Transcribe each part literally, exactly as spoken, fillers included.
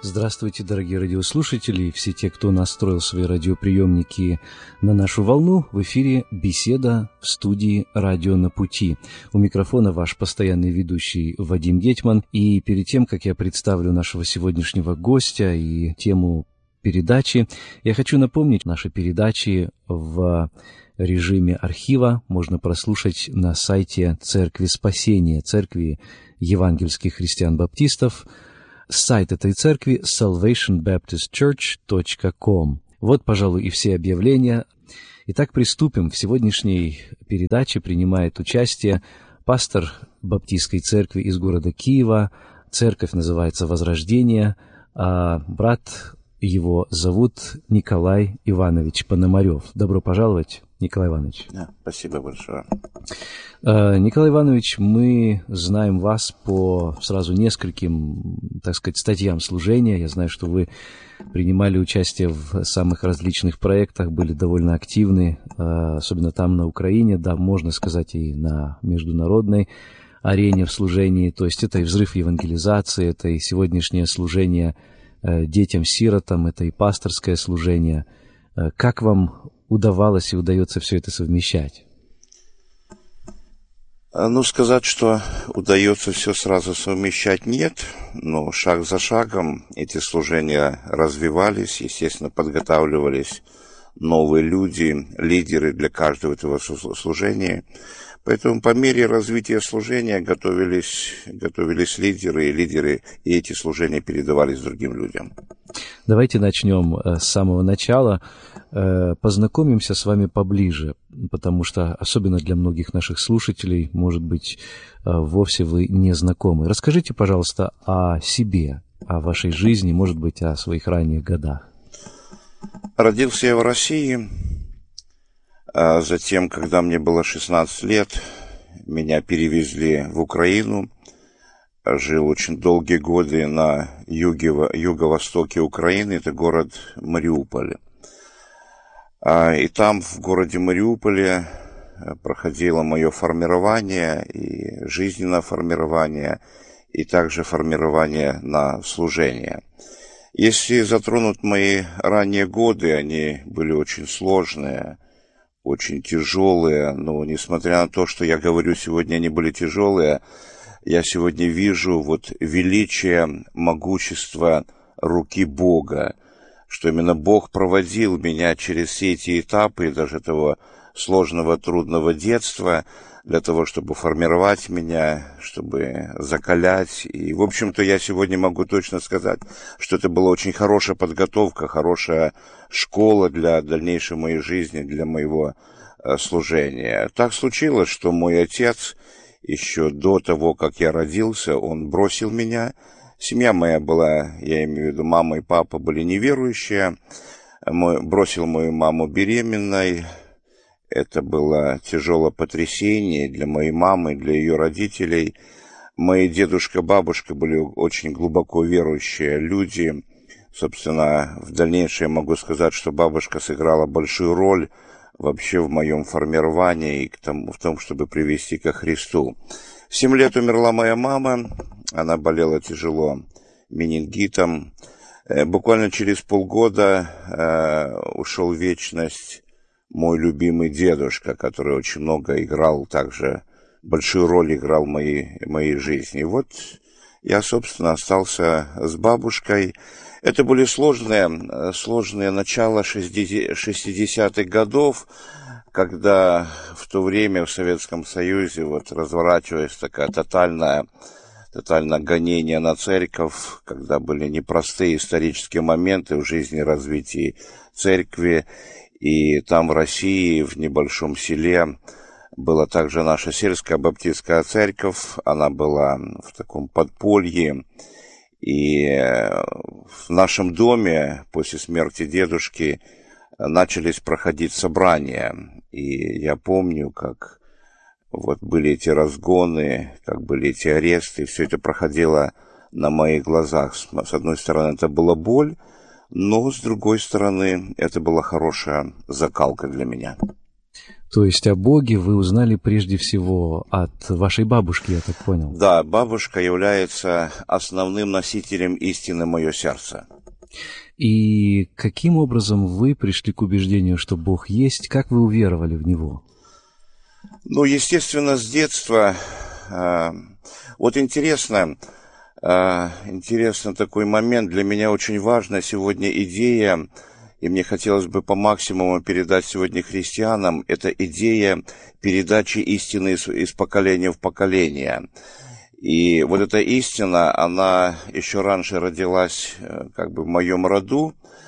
Здравствуйте, дорогие радиослушатели, все те, кто настроил свои радиоприемники на нашу волну. В эфире беседа в студии «Радио на пути». У микрофона ваш постоянный ведущий Вадим Гетман. И перед тем, как я представлю нашего сегодняшнего гостя и тему передачи, я хочу напомнить, наши передачи в режиме архива можно прослушать на сайте Церкви Спасения, Церкви Евангельских Христиан-Баптистов. Сайт этой церкви salvation baptist church dot com. Вот, пожалуй, и все объявления. Итак, приступим. В сегодняшней передаче принимает участие пастор Баптистской церкви из города Киева. Церковь называется «Возрождение», а брат его зовут Николай Иванович Пономарев. Добро пожаловать, Николай Иванович. Да, спасибо большое. Николай Иванович, мы знаем вас по сразу нескольким, так сказать, статьям служения. Я знаю, что вы принимали участие в самых различных проектах, были довольно активны, особенно там, на Украине, да, можно сказать, и на международной арене в служении. То есть это и взрыв евангелизации, это и сегодняшнее служение детям-сиротам, это и пасторское служение. Как вам удавалось и удается все это совмещать? Ну, сказать, что удается все сразу совмещать, нет, но шаг за шагом эти служения развивались, естественно, подготавливались новые люди, лидеры для каждого этого служения. Поэтому по мере развития служения готовились, готовились лидеры, и лидеры, и эти служения передавались другим людям. Давайте начнем с самого начала. Познакомимся с вами поближе, потому что, особенно для многих наших слушателей, может быть, вовсе вы не знакомы. Расскажите, пожалуйста, о себе, о вашей жизни, может быть, о своих ранних годах. Родился я в России. А затем, когда мне было шестнадцать лет, меня перевезли в Украину. Жил очень долгие годы на юге, юго-востоке Украины, это город Мариуполь. И там, в городе Мариуполе, проходило мое формирование, и жизненное формирование, и также формирование на служение. Если затронуть мои ранние годы, они были очень сложные, очень тяжелые, но несмотря на то, что я говорю сегодня, они были тяжелые, я сегодня вижу вот величие, могущество руки Бога, что именно Бог проводил меня через все эти этапы, даже этого сложного, трудного детства, для того, чтобы формировать меня, чтобы закалять. И, в общем-то, я сегодня могу точно сказать, что это была очень хорошая подготовка, хорошая школа для дальнейшей моей жизни, для моего э, служения. Так случилось, что мой отец еще до того, как я родился, он бросил меня. Семья моя была, я имею в виду, мама и папа были неверующие. Мой, бросил мою маму беременной. Это было тяжелое потрясение для моей мамы, для ее родителей. Мои дедушка и бабушка были очень глубоко верующие люди. Собственно, в дальнейшем я могу сказать, что бабушка сыграла большую роль вообще в моем формировании и к тому, в том, чтобы привести ко Христу. В семь лет умерла моя мама. Она болела тяжело менингитом. Буквально через полгода э, ушел в вечность мой любимый дедушка, который очень много играл, также большую роль играл в моей, в моей жизни. И вот я, собственно, остался с бабушкой. Это были сложные, сложные начала шестидесятых годов, когда в то время в Советском Союзе вот разворачивалась такая тотальная, тотальное гонение на церковь, когда были непростые исторические моменты в жизни и развитии церкви. И там в России, в небольшом селе, была также наша сельская баптистская церковь. Она была в таком подполье. И в нашем доме после смерти дедушки начались проходить собрания. И я помню, как вот были эти разгоны, как были эти аресты. Все это проходило на моих глазах. С одной стороны, это была боль, но с другой стороны, это была хорошая закалка для меня. То есть о Боге вы узнали прежде всего от вашей бабушки, я так понял? Да, бабушка является основным носителем истины мое сердце. И каким образом вы пришли к убеждению, что Бог есть? Как вы уверовали в Него? Ну, естественно, с детства. Э, вот интересно, э, интересно такой момент. Для меня очень важна сегодня идея, и мне хотелось бы по максимуму передать сегодня христианам, это идея передачи истины из, из поколения в поколение. И вот эта истина, она еще раньше родилась как бы в моем роду,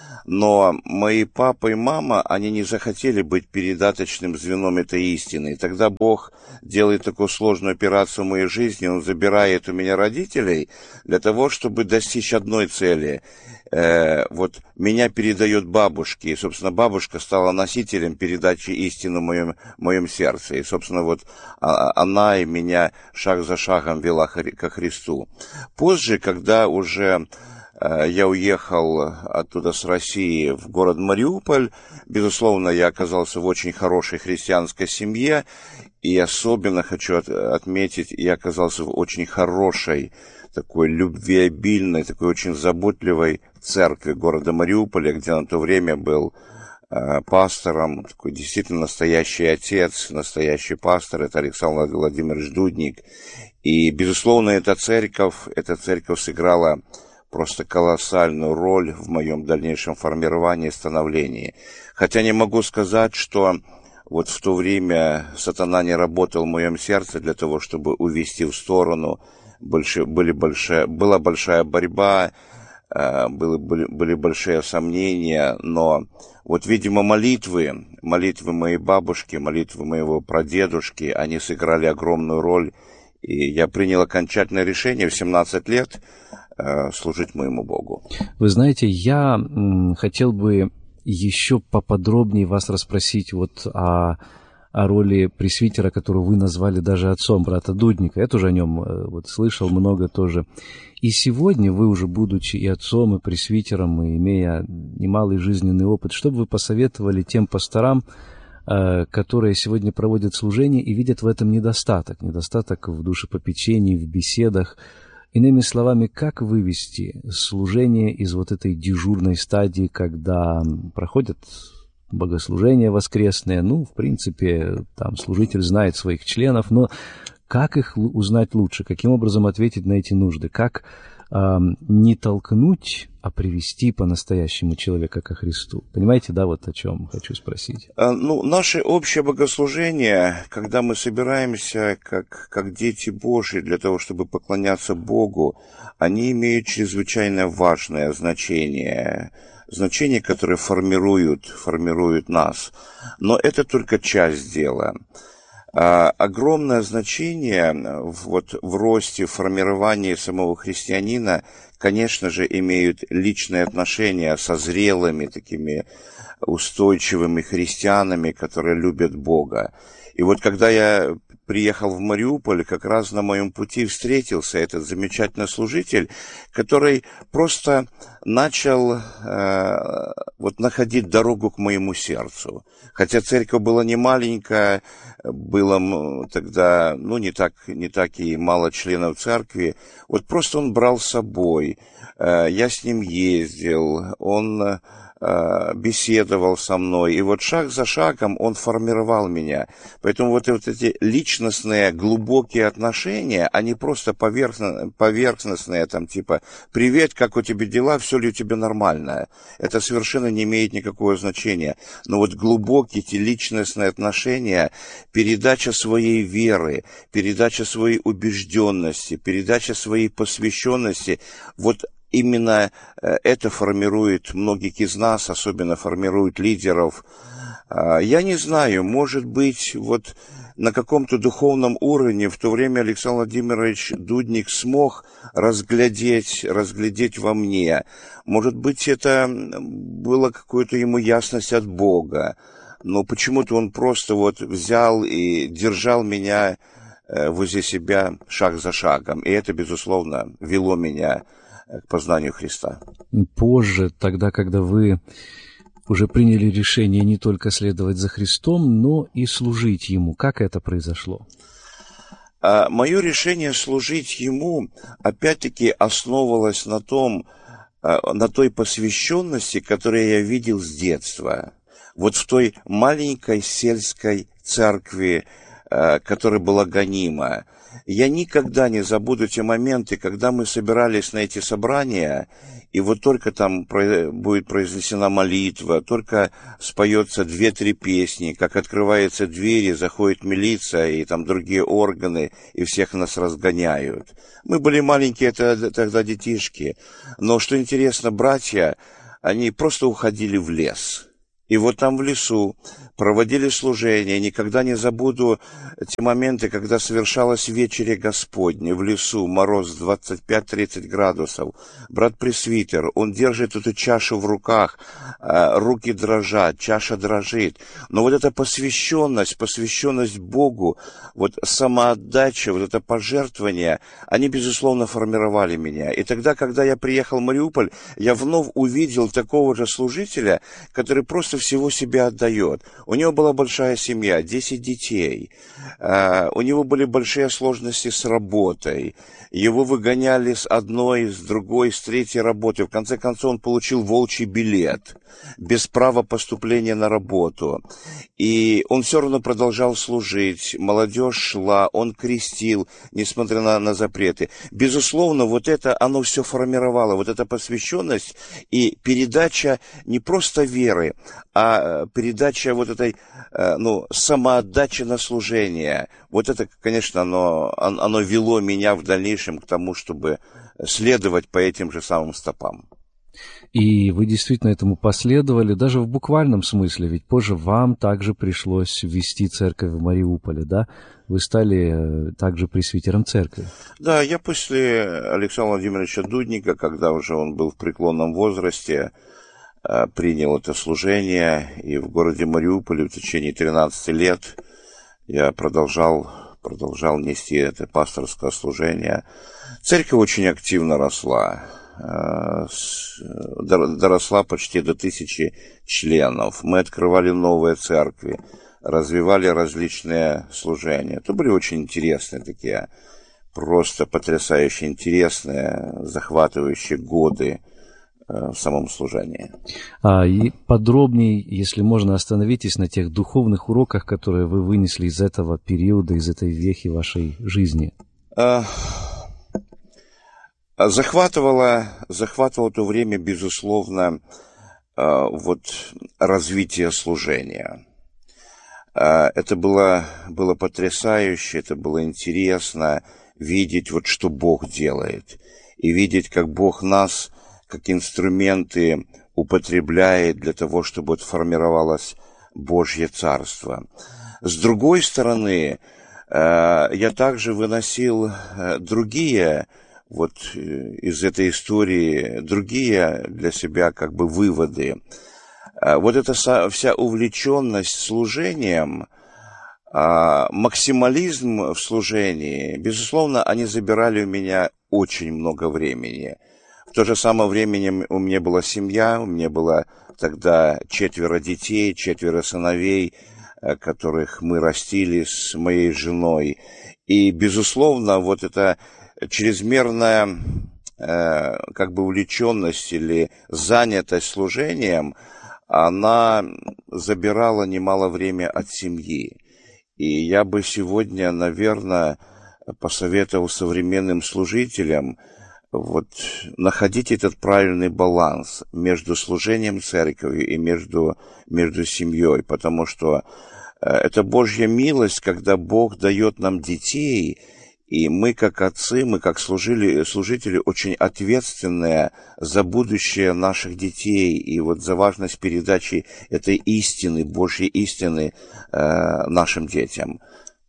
но мои папа и мама, они не захотели быть передаточным звеном этой истины. И тогда Бог делает такую сложную операцию в моей жизни, Он забирает у меня родителей для того, чтобы достичь одной цели. Э, вот меня передает бабушке, и, собственно, бабушка стала носителем передачи истины в моем, в моем сердце. И, собственно, вот она и меня шаг за шагом вела ко Христу. Позже, когда уже я уехал оттуда с России в город Мариуполь. Безусловно, я оказался в очень хорошей христианской семье. И особенно хочу от, отметить, я оказался в очень хорошей, такой любвеобильной, такой очень заботливой церкви города Мариуполя, где на то время был э, пастором, такой действительно настоящий отец, настоящий пастор. Это Александр Владимирович Дудник. И, безусловно, эта церковь, эта церковь сыграла просто колоссальную роль в моем дальнейшем формировании и становлении. Хотя не могу сказать, что вот в то время сатана не работал в моем сердце для того, чтобы увести в сторону. Больше, были большая, была большая борьба, были, были, были большие сомнения, но вот, видимо, молитвы, молитвы моей бабушки, молитвы моего прадедушки, они сыграли огромную роль. И я принял окончательное решение в семнадцать лет служить моему Богу. Вы знаете, я м, хотел бы еще поподробнее вас расспросить вот о, о роли пресвитера, которую вы назвали даже отцом брата Дудника. Я тоже о нем вот, слышал много тоже. И сегодня вы уже, будучи и отцом, и пресвитером, и имея немалый жизненный опыт, что бы вы посоветовали тем пасторам, которые сегодня проводят служение и видят в этом недостаток, недостаток в душепопечении, в беседах. Иными словами, как вывести служение из вот этой дежурной стадии, когда проходят богослужения воскресные, ну, в принципе, там служитель знает своих членов, но как их узнать лучше, каким образом ответить на эти нужды, как э, не толкнуть, а привести по-настоящему человека ко Христу. Понимаете, да, вот о чем хочу спросить? Ну, наше общее богослужение, когда мы собираемся как, как дети Божьи для того, чтобы поклоняться Богу, они имеют чрезвычайно важное значение, значение, которое формирует, формирует нас. Но это только часть дела. А, огромное значение вот, в росте, в формировании самого христианина, конечно же, имеют личные отношения со зрелыми, такими устойчивыми христианами, которые любят Бога. И вот когда я приехал в Мариуполь, как раз на моем пути встретился этот замечательный служитель, который просто начал э, вот находить дорогу к моему сердцу. Хотя церковь была не маленькая, было тогда, ну, не так, не так и мало членов церкви. Вот просто он брал с собой, э, я с ним ездил, он беседовал со мной, и вот шаг за шагом он формировал меня. Поэтому вот, вот эти личностные, глубокие отношения, они просто поверхностные, поверхностные, там типа «Привет, как у тебя дела, все ли у тебя нормально?» Это совершенно не имеет никакого значения. Но вот глубокие эти личностные отношения, передача своей веры, передача своей убежденности, передача своей посвященности, вот именно это формирует многих из нас, особенно формирует лидеров. Я не знаю, может быть, вот на каком-то духовном уровне в то время Александр Владимирович Дудник смог разглядеть, разглядеть во мне. Может быть, это была какая-то ему ясность от Бога, но почему-то он просто вот взял и держал меня возле себя шаг за шагом. И это, безусловно, вело меня к познанию Христа. Позже, тогда, когда вы уже приняли решение не только следовать за Христом, но и служить Ему. Как это произошло? А мое решение служить Ему, опять-таки, основывалось на том, на той посвященности, которую я видел с детства. Вот в той маленькой сельской церкви, которая была гонима. Я никогда не забуду те моменты, когда мы собирались на эти собрания, и вот только там будет произнесена молитва, только споется две-три песни, как открываются двери, заходит милиция и там другие органы, и всех нас разгоняют. Мы были маленькие это, тогда детишки, но что интересно, братья, они просто уходили в лес. И вот там в лесу проводили служение. Никогда не забуду те моменты, когда совершалось вечере Господне в лесу, мороз двадцать пять тридцать градусов. Брат-пресвитер, он держит эту чашу в руках, руки дрожат, чаша дрожит. Но вот эта посвященность, посвященность Богу, вот самоотдача, вот это пожертвование, они, безусловно, формировали меня. И тогда, когда я приехал в Мариуполь, я вновь увидел такого же служителя, который просто всего себя отдает. У него была большая семья, десять детей. Uh, у него были большие сложности с работой. Его выгоняли с одной, с другой, с третьей работы. В конце концов, он получил волчий билет без права поступления на работу. И он все равно продолжал служить. Молодежь шла, он крестил, несмотря на, на запреты. Безусловно, вот это, оно все формировало, вот эта посвященность и передача не просто веры, а передача вот этой, ну, самоотдачи на служение. Вот это, конечно, оно, оно вело меня в дальнейшем к тому, чтобы следовать по этим же самым стопам. И вы действительно этому последовали, даже в буквальном смысле, ведь позже вам также пришлось ввести церковь в Мариуполе, да? Вы стали также пресвитером церкви. Да, я после Александра Владимировича Дудника, когда уже он был в преклонном возрасте, принял это служение, и в городе Мариуполе в течение тринадцати лет я продолжал, продолжал нести это пасторское служение. Церковь очень активно росла. Доросла почти до тысячи членов. Мы открывали новые церкви, развивали различные служения. Это были очень интересные такие, просто потрясающе интересные, захватывающие годы в самом служении. А, и подробнее, если можно, остановитесь на тех духовных уроках, которые вы вынесли из этого периода, из этой вехи вашей жизни. Захватывало, захватывало то время, безусловно, вот развитие служения. Это было, было потрясающе, это было интересно видеть, вот что Бог делает, и видеть, как Бог нас, как инструменты, употребляет для того, чтобы вот формировалось Божье Царство. С другой стороны, я также выносил другие вот из этой истории другие для себя как бы выводы. Вот эта вся увлеченность служением, максимализм в служении, безусловно, они забирали у меня очень много времени. В то же самое время у меня была семья, у меня было тогда четверо детей, четверо сыновей, которых мы растили с моей женой. И, безусловно, вот это чрезмерная э, как бы увлеченность или занятость служением, она забирала немало времени от семьи. И я бы сегодня, наверное, посоветовал современным служителям вот находить этот правильный баланс между служением церкви и между, между семьей, потому что э, это Божья милость, когда Бог дает нам детей. И мы, как отцы, мы, как служили, служители, очень ответственные за будущее наших детей и вот за важность передачи этой истины, Божьей истины э, нашим детям.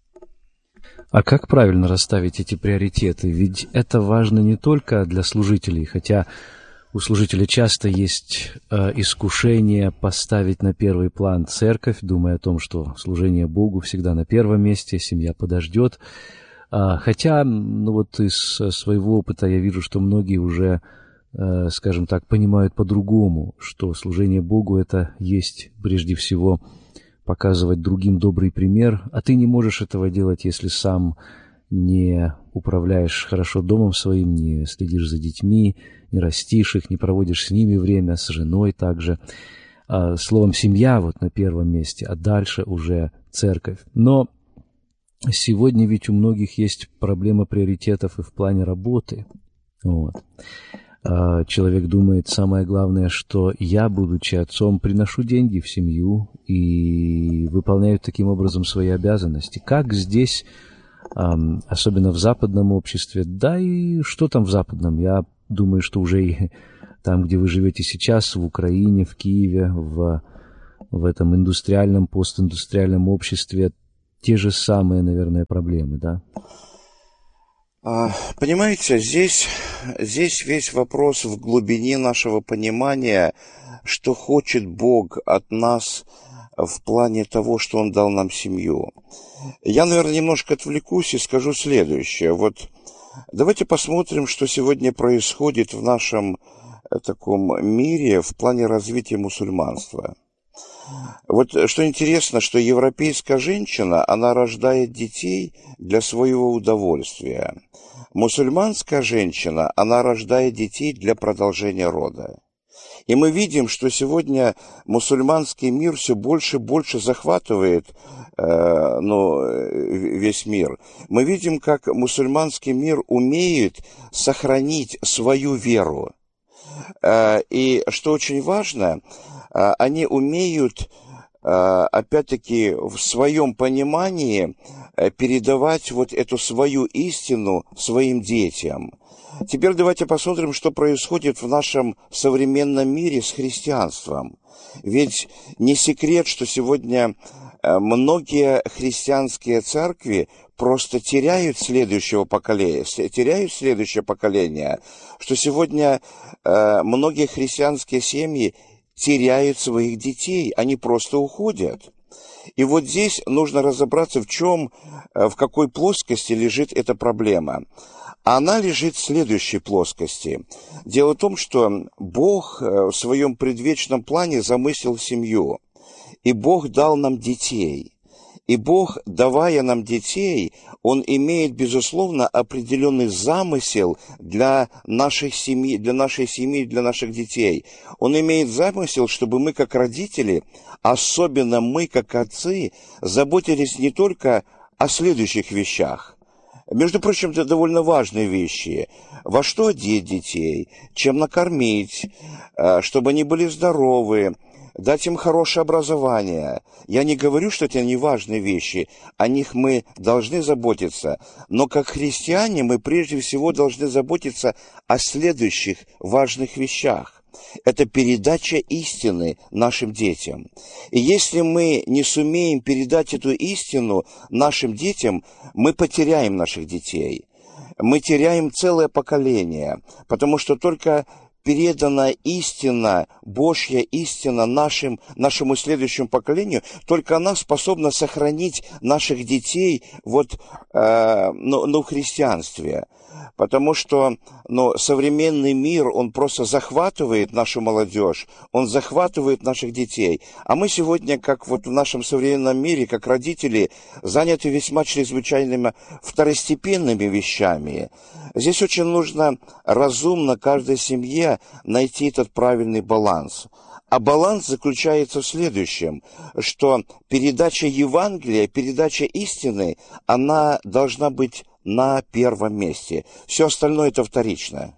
А как правильно расставить эти приоритеты? Ведь это важно не только для служителей, хотя у служителя часто есть э, искушение поставить на первый план церковь, думая о том, что служение Богу всегда на первом месте, семья подождет. Хотя, ну вот из своего опыта я вижу, что многие уже э, скажем так, понимают по-другому, что служение Богу — это есть прежде всего показывать другим добрый пример, а ты не можешь этого делать, если сам не управляешь хорошо домом своим, не следишь за детьми, не растишь их, не проводишь с ними время, с женой также. А, словом, семья вот на первом месте, а дальше уже церковь. Но сегодня ведь у многих есть проблема приоритетов и в плане работы. Вот. А, человек думает, самое главное, что я, будучи отцом, приношу деньги в семью и выполняю таким образом свои обязанности. Как здесь, особенно в западном обществе, да и что там в западном, я думаю, что уже и там, где вы живете сейчас, в Украине, в Киеве, в, в этом индустриальном, постиндустриальном обществе, те же самые, наверное, проблемы, да? Понимаете, здесь, здесь весь вопрос в глубине нашего понимания, что хочет Бог от нас в плане того, что Он дал нам семью. Я, наверное, немножко отвлекусь и скажу следующее. Вот давайте посмотрим, что сегодня происходит в нашем таком мире в плане развития мусульманства. Вот что интересно, что европейская женщина, она рождает детей для своего удовольствия. Мусульманская женщина, она рождает детей для продолжения рода. И мы видим, что сегодня мусульманский мир все больше и больше захватывает э, ну, весь мир. Мы видим, как мусульманский мир умеет сохранить свою веру. Э, и что очень важно, э, они умеют, э, опять-таки, в своем понимании э, передавать вот эту свою истину своим детям. Теперь давайте посмотрим, что происходит в нашем современном мире с христианством. Ведь не секрет, что сегодня многие христианские церкви просто теряют следующего поколения, теряют следующее поколение, что сегодня многие христианские семьи теряют своих детей, они просто уходят. И вот здесь нужно разобраться, в чем, в какой плоскости лежит эта проблема. Она лежит в следующей плоскости. Дело в том, что Бог в своем предвечном плане замыслил семью. И Бог дал нам детей. И Бог, давая нам детей, Он имеет, безусловно, определенный замысел для нашей семьи, для нашей семьи, для наших детей. Он имеет замысел, чтобы мы, как родители, особенно мы, как отцы, заботились не только о следующих вещах. Между прочим, это довольно важные вещи. Во что одеть детей, чем накормить, чтобы они были здоровы, дать им хорошее образование. Я не говорю, что это не важные вещи, о них мы должны заботиться, но как христиане мы прежде всего должны заботиться о следующих важных вещах. Это передача истины нашим детям. И если мы не сумеем передать эту истину нашим детям, мы потеряем наших детей. Мы теряем целое поколение, потому что только передана истина, Божья истина нашим, нашему следующему поколению, только она способна сохранить наших детей вот, э, ну, ну, в христианстве. Потому что ну, современный мир, он просто захватывает нашу молодежь, он захватывает наших детей. А мы сегодня, как вот в нашем современном мире, как родители, заняты весьма чрезвычайными второстепенными вещами. Здесь очень нужно разумно каждой семье найти этот правильный баланс. А баланс заключается в следующем, что передача Евангелия, передача истины, она должна быть на первом месте. Все остальное это вторично.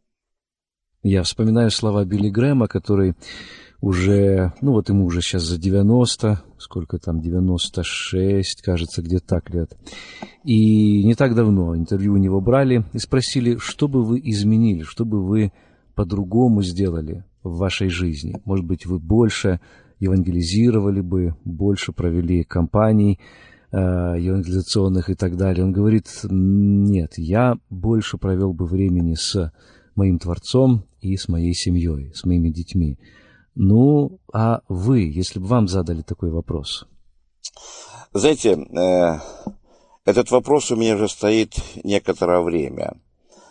Я вспоминаю слова Билли Грэма, который уже, ну вот ему уже сейчас за девяносто, сколько там, девяносто шесть, кажется, где-то так лет. И не так давно интервью у него брали и спросили, что бы вы изменили, что бы вы по-другому сделали в вашей жизни. Может быть, вы больше евангелизировали бы, больше провели кампаний евангелизационных и так далее. Он говорит, нет, я больше провел бы времени с моим Творцом и с моей семьей, с моими детьми. Ну, а вы, если бы вам задали такой вопрос? Знаете, э, этот вопрос у меня уже стоит некоторое время.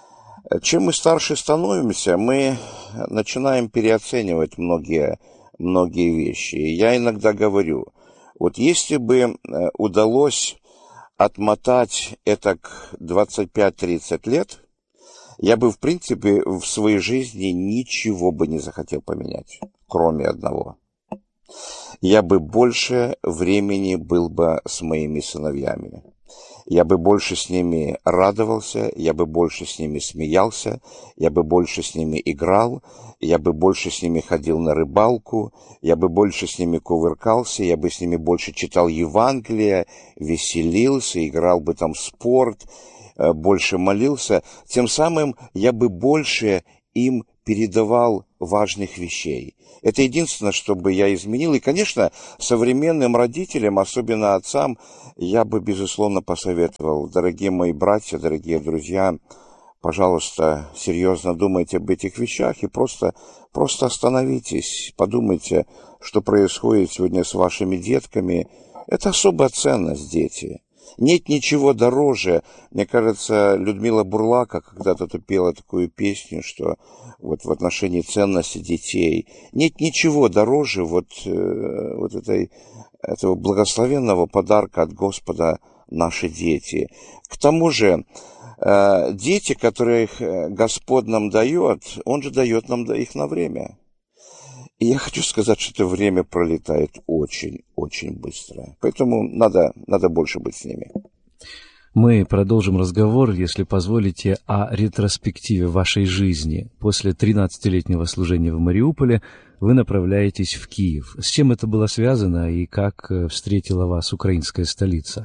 Чем мы старше становимся, мы начинаем переоценивать многие, многие вещи. И я иногда говорю, вот если бы удалось отмотать это к двадцать пять тридцать лет, я бы, в принципе, в своей жизни ничего бы не захотел поменять, кроме одного. Я бы больше времени был бы с моими сыновьями. Я бы больше с ними радовался, я бы больше с ними смеялся, я бы больше с ними играл, я бы больше с ними ходил на рыбалку, я бы больше с ними кувыркался, я бы с ними больше читал Евангелие, веселился, играл бы там в спорт, больше молился. Тем самым я бы больше им передавал важных вещей. Это единственное, что бы я изменил. И, конечно, современным родителям, особенно отцам, я бы, безусловно, посоветовал: дорогие мои братья, дорогие друзья, пожалуйста, серьезно думайте об этих вещах и просто, просто остановитесь, подумайте, что происходит сегодня с вашими детками. Это особая ценность, дети. Нет ничего дороже. Мне кажется, Людмила Бурлака когда-то пела такую песню, что вот в отношении ценности детей нет ничего дороже вот, э, вот этой, этого благословенного подарка от Господа наши дети. К тому же, э, дети, которых Господь нам дает, Он же дает нам их на время. И я хочу сказать, что это время пролетает очень-очень быстро. Поэтому надо, надо больше быть с ними. Мы продолжим разговор, если позволите, о ретроспективе вашей жизни. После тринадцатилетнего служения в Мариуполе вы направляетесь в Киев. С чем это было связано и как встретила вас украинская столица?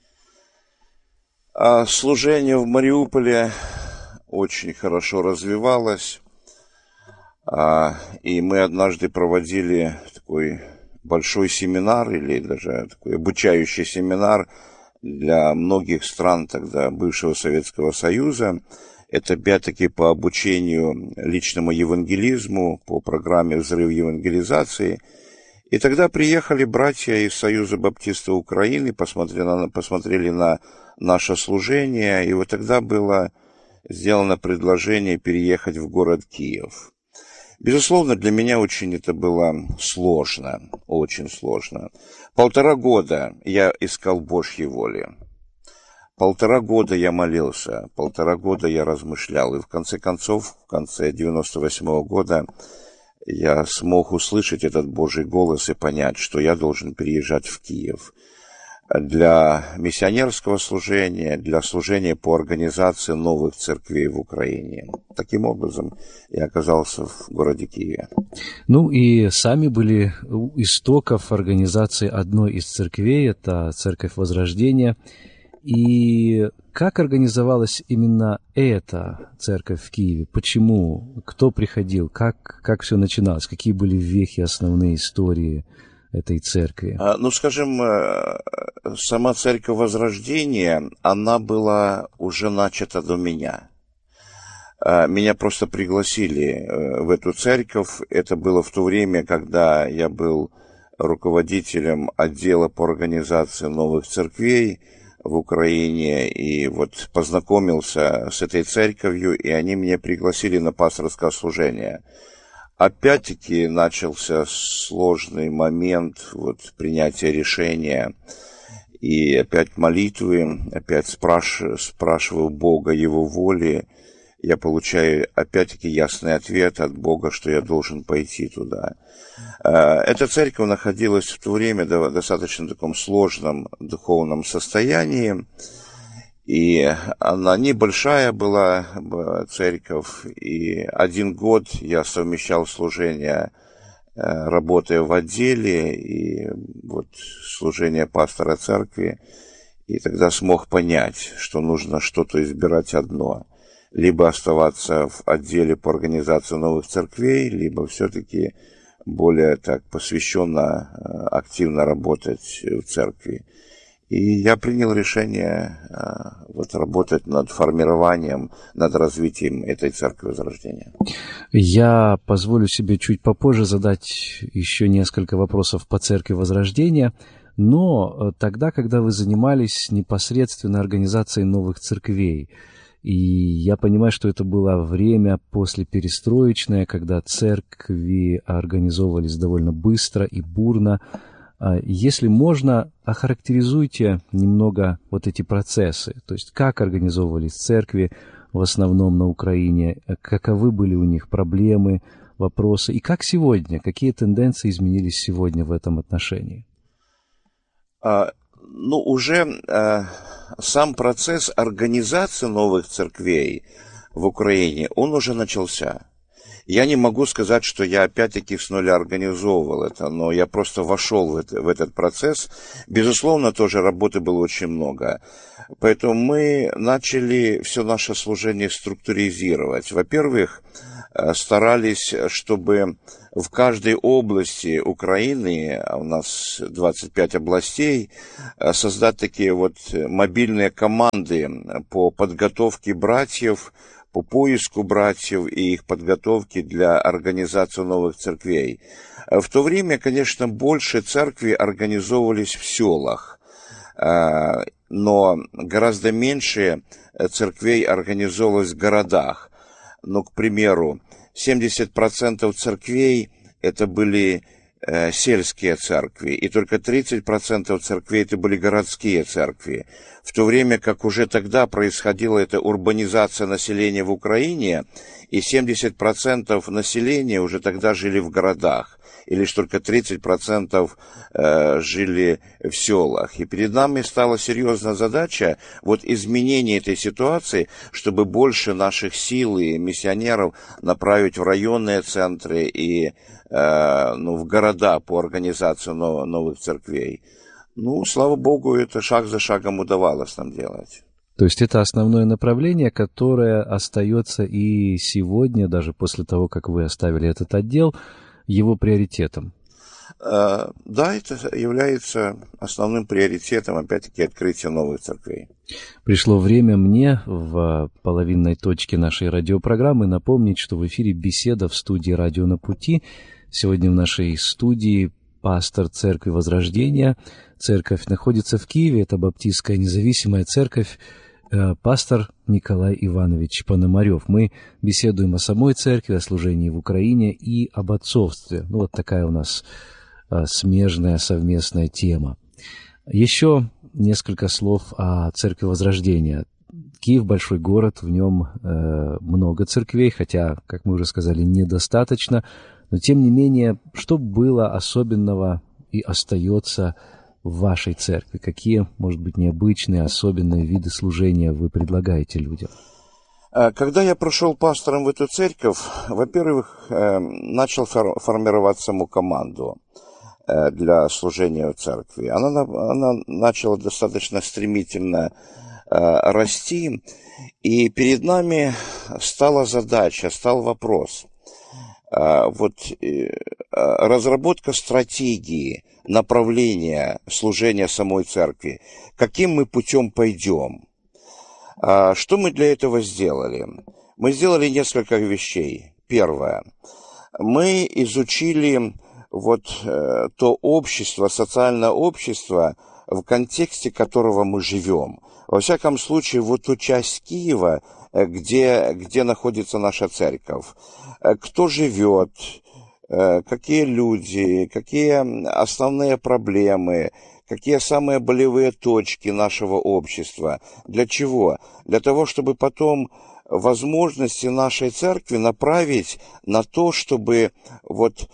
Служение в Мариуполе очень хорошо развивалось. И мы однажды проводили такой большой семинар, или даже такой обучающий семинар для многих стран тогда бывшего Советского Союза. Это опять-таки по обучению личному евангелизму, по программе «Взрыв евангелизации». И тогда приехали братья из Союза Баптистов Украины, посмотрели на, посмотрели на наше служение, и вот тогда было сделано предложение переехать в город Киев. Безусловно, для меня очень это было сложно, очень сложно. Полтора года я искал Божьей воли. Полтора года я молился, полтора года я размышлял. И в конце концов, в конце девяносто восьмого года я смог услышать этот Божий голос и понять, что я должен переезжать в Киев для миссионерского служения, для служения по организации новых церквей в Украине. Таким образом, я оказался в городе Киеве. Ну и сами были у истоков организации одной из церквей, это Церковь Возрождения. И как организовалась именно эта церковь в Киеве? Почему? Кто приходил? Как, как все начиналось? Какие были вехи, основные истории этой церкви? Ну, скажем, сама Церковь Возрождения, она была уже начата до меня. Меня просто пригласили в эту церковь. Это было в то время, когда я был руководителем отдела по организации новых церквей в Украине, и вот познакомился с этой церковью, и они меня пригласили на пасторское служение. Опять-таки начался сложный момент вот, принятия решения, и опять молитвы, опять спраш... спрашиваю Бога Его воли. Я получаю опять-таки ясный ответ от Бога, что я должен пойти туда. Эта церковь находилась в то время в достаточно таком сложном духовном состоянии. И она небольшая была, была церковь, и один год я совмещал служение, работая в отделе, и вот служение пастора церкви, и тогда смог понять, что нужно что-то избирать одно. Либо оставаться в отделе по организации новых церквей, либо все-таки более так посвященно, активно работать в церкви. И я принял решение вот, работать над формированием, над развитием этой церкви Возрождения. Я позволю себе чуть попозже задать еще несколько вопросов по церкви Возрождения, но тогда, когда вы занимались непосредственно организацией новых церквей, И я понимаю, что это было время послеперестроечное, когда церкви организовывались довольно быстро и бурно. Если можно, охарактеризуйте немного вот эти процессы. То есть, как организовывались церкви в основном на Украине, каковы были у них проблемы, вопросы, и как сегодня, какие тенденции изменились сегодня в этом отношении? А, ну, уже а, сам процесс организации новых церквей в Украине, он уже начался. Я не могу сказать, что я опять-таки с нуля организовывал это, но я просто вошел в, это, в этот процесс. Безусловно, тоже работы было очень много. Поэтому мы начали все наше служение структуризировать. Во-первых, старались, чтобы в каждой области Украины, а у нас двадцать пять областей, создать такие вот мобильные команды по подготовке братьев, по поиску братьев и их подготовке для организации новых церквей. В то время, конечно, больше церкви организовывались в селах, но гораздо меньше церквей организовывалось в городах. Ну, к примеру, семьдесят процентов церквей это были э, сельские церкви, и только тридцать процентов церквей это были городские церкви. В то время как уже тогда происходила эта урбанизация населения в Украине, и семьдесят процентов населения уже тогда жили в городах, и лишь только тридцать процентов э, жили в селах. И перед нами стала серьезная задача вот изменения этой ситуации, чтобы больше наших сил и миссионеров направить в районные центры и э, ну, в города по организации нов- новых церквей. Ну, слава Богу, это шаг за шагом удавалось нам делать. То есть это основное направление, которое остается и сегодня, даже после того, как вы оставили этот отдел, его приоритетом? Да, это является основным приоритетом, опять-таки, открытия новых церквей. Пришло время мне в половинной точке нашей радиопрограммы напомнить, что в эфире беседа в студии «Радио на пути». Сегодня в нашей студии пастор Церкви Возрождения. Церковь находится в Киеве, это Баптистская независимая церковь, пастор Николай Иванович Пономарев. Мы беседуем о самой церкви, о служении в Украине и об отцовстве. Ну, вот такая у нас а, смежная совместная тема. Еще несколько слов о Церкви Возрождения. Киев — большой город, в нем э, много церквей, хотя, как мы уже сказали, недостаточно. Но, тем не менее, что было особенного и остается в вашей церкви? Какие, может быть, необычные, особенные виды служения вы предлагаете людям? Когда я пришел пастором в эту церковь, во-первых, начал формировать саму команду для служения в церкви. Она, она начала достаточно стремительно расти, и перед нами стала задача, стал вопрос. Вот разработка стратегии, направления служения самой церкви. Каким мы путем пойдем? Что мы для этого сделали? Мы сделали несколько вещей. Первое. Мы изучили вот то общество, социальное общество, в контексте которого мы живем. Во всяком случае, вот ту часть Киева, где, где находится наша церковь. Кто живет, какие люди, какие основные проблемы, какие самые болевые точки нашего общества. Для чего? Для того, чтобы потом возможности нашей церкви направить на то, чтобы вот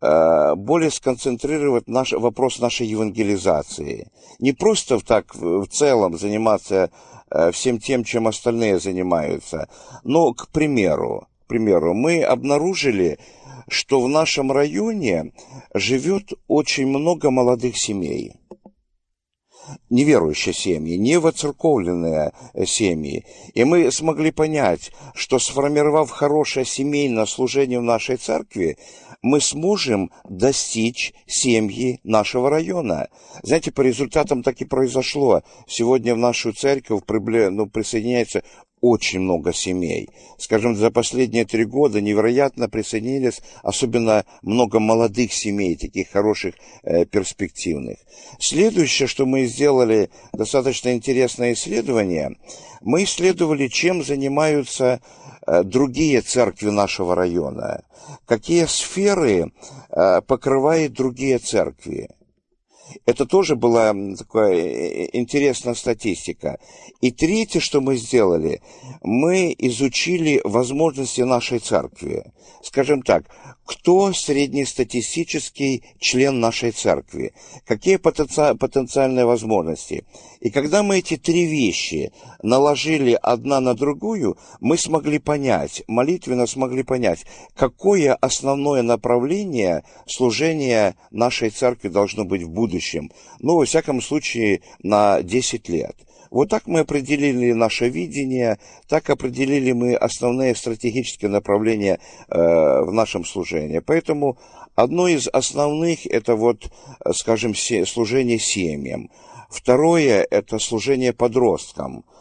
более сконцентрировать наш, вопрос нашей евангелизации. Не просто так в целом заниматься всем тем, чем остальные занимаются, но, к примеру, к примеру, мы обнаружили, что в нашем районе живет очень много молодых семей. Неверующие семьи, не воцерковленные семьи. И мы смогли понять, что сформировав хорошее семейное служение в нашей церкви, мы сможем достичь семьи нашего района. Знаете, по результатам так и произошло. Сегодня в нашу церковь ну, присоединяется очень много семей. Скажем, за последние три года невероятно присоединились, особенно много молодых семей, таких хороших, э, перспективных. Следующее, что мы сделали, достаточно интересное исследование, мы исследовали, чем занимаются э, другие церкви нашего района, какие сферы э, покрывают другие церкви. Это тоже была такая интересная статистика. И третье, что мы сделали, мы изучили возможности нашей церкви. Скажем так, кто среднестатистический член нашей церкви, какие потенци- потенциальные возможности. И когда мы эти три вещи наложили одна на другую, мы смогли понять, молитвенно смогли понять, какое основное направление служения нашей церкви должно быть в будущем. Ну, во всяком случае, на десять лет. Вот так мы определили наше видение, так определили мы основные стратегические направления э, в нашем служении. Поэтому одно из основных – это вот, скажем, се- служение семьям. Второе – это служение подросткам.